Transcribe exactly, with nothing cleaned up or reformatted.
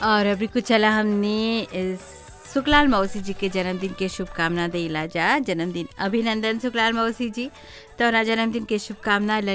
और अभी कुछ चला हमने इस सुकलाल मौसी जी के जन्मदिन के शुभकामना देला जा। जन्मदिन अभिनंदन सुकलाल मौसी जी, तोरा जन्मदिन के शुभकामना।